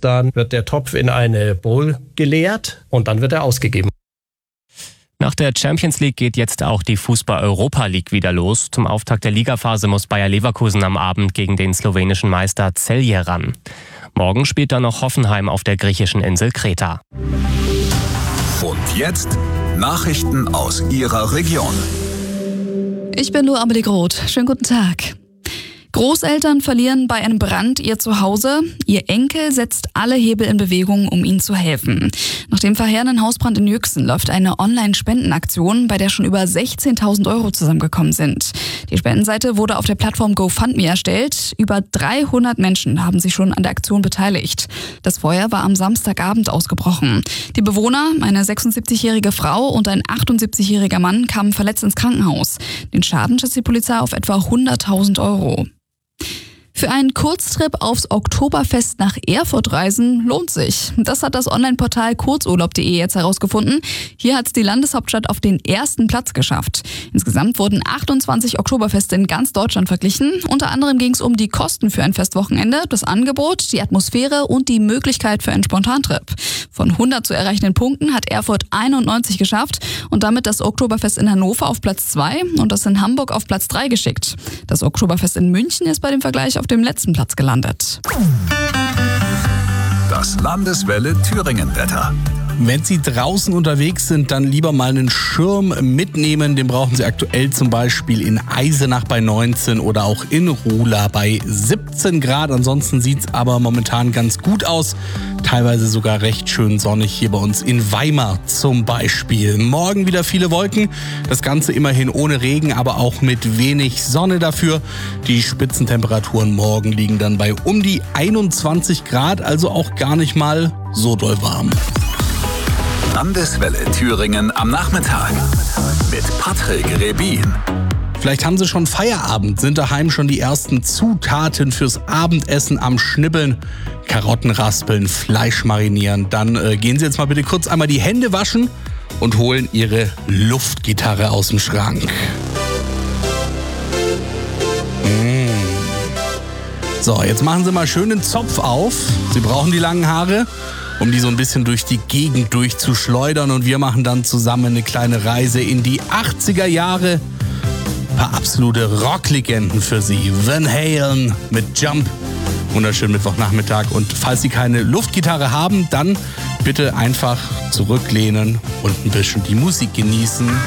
Dann wird der Topf in eine Bowl geleert und dann wird er ausgegeben. Nach der Champions League geht jetzt auch die Fußball-Europa League wieder los. Zum Auftakt der Ligaphase muss Bayer Leverkusen am Abend gegen den slowenischen Meister Celje ran. Morgen spielt dann noch Hoffenheim auf der griechischen Insel Kreta. Und jetzt Nachrichten aus Ihrer Region. Ich bin Lu Amelie Groth. Schönen guten Tag. Großeltern verlieren bei einem Brand ihr Zuhause. Ihr Enkel setzt alle Hebel in Bewegung, um ihnen zu helfen. Nach dem verheerenden Hausbrand in Yüksel läuft eine Online-Spendenaktion, bei der schon über 16.000 € zusammengekommen sind. Die Spendenseite wurde auf der Plattform GoFundMe erstellt. Über 300 Menschen haben sich schon an der Aktion beteiligt. Das Feuer war am Samstagabend ausgebrochen. Die Bewohner, eine 76-jährige Frau und ein 78-jähriger Mann, kamen verletzt ins Krankenhaus. Den Schaden schätzt die Polizei auf etwa 100.000 €. Für einen Kurztrip aufs Oktoberfest nach Erfurt reisen lohnt sich. Das hat das Online-Portal kurzurlaub.de jetzt herausgefunden. Hier hat es die Landeshauptstadt auf den ersten Platz geschafft. Insgesamt wurden 28 Oktoberfeste in ganz Deutschland verglichen. Unter anderem ging es um die Kosten für ein Festwochenende, das Angebot, die Atmosphäre und die Möglichkeit für einen Spontantrip. Von 100 zu erreichenden Punkten hat Erfurt 91 geschafft und damit das Oktoberfest in Hannover auf Platz 2 und das in Hamburg auf Platz 3 geschickt. Das Oktoberfest in München ist bei dem Vergleich auf dem letzten Platz gelandet. Das Landeswelle Thüringen-Wetter. Wenn Sie draußen unterwegs sind, dann lieber mal einen Schirm mitnehmen. Den brauchen Sie aktuell zum Beispiel in Eisenach bei 19 oder auch in Ruhla bei 17 Grad. Ansonsten sieht es aber momentan ganz gut aus. Teilweise sogar recht schön sonnig hier bei uns in Weimar zum Beispiel. Morgen wieder viele Wolken. Das Ganze immerhin ohne Regen, aber auch mit wenig Sonne dafür. Die Spitzentemperaturen morgen liegen dann bei um die 21 Grad, also auch gar nicht mal so doll warm. Landeswelle Thüringen am Nachmittag mit Patrick Rebin. Vielleicht haben Sie schon Feierabend, sind daheim schon die ersten Zutaten fürs Abendessen am Schnibbeln. Karotten raspeln, Fleisch marinieren. Dann gehen Sie jetzt mal bitte kurz einmal die Hände waschen und holen Ihre Luftgitarre aus dem Schrank. So, jetzt machen Sie mal schön den Zopf auf. Sie brauchen die langen Haare, um die so ein bisschen durch die Gegend durchzuschleudern. Und wir machen dann zusammen eine kleine Reise in die 80er Jahre. Ein paar absolute Rocklegenden für Sie. Van Halen mit Jump. Wunderschönen Mittwochnachmittag. Und falls Sie keine Luftgitarre haben, dann bitte einfach zurücklehnen und ein bisschen die Musik genießen.